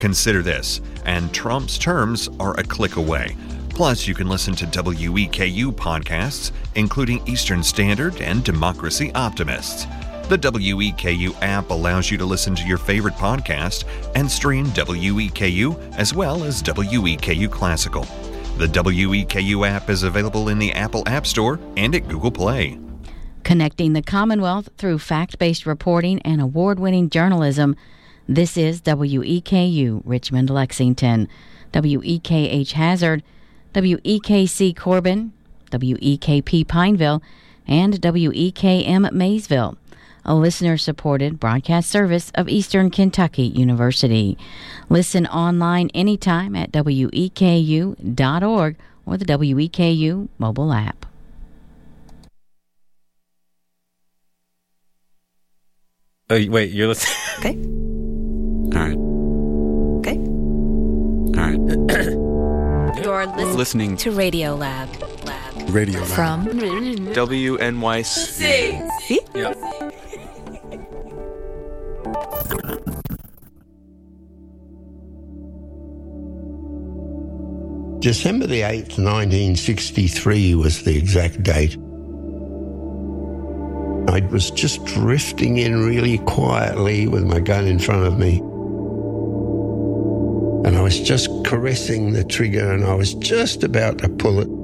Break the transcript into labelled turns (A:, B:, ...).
A: Consider this, and Trump's terms are a click away. Plus, you can listen to WEKU podcasts, including Eastern Standard and Democracy Optimists. The WEKU app allows you to listen to your favorite podcast and stream WEKU as well as WEKU Classical. The WEKU app is available in the Apple App Store and at Google Play.
B: Connecting the Commonwealth through fact-based reporting and award-winning journalism. This is WEKU Richmond, Lexington, WEKH Hazard, WEKC Corbin, WEKP Pineville, and WEKM Maysville, a listener-supported broadcast service of Eastern Kentucky University. Listen online anytime at weku.org or the WEKU mobile app.
C: Oh, wait, you're listening?
D: Okay.
C: All right.
D: Okay.
C: All right.
D: You're
C: Listening
D: to Radio Lab.
E: Radio Lab.
D: From
C: WNYC.
D: See?
C: Yeah.
E: December the 8th, 1963 was the exact date. I was just drifting in really quietly with my gun in front of me. And I was just caressing the trigger and I was just about to pull it